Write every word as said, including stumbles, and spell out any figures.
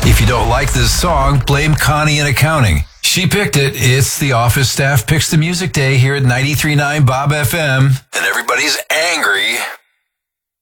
If you don't like this song, blame Connie in accounting. She picked it. It's the office staff picks the music day here at ninety-three point nine Bob F M. And everybody's angry.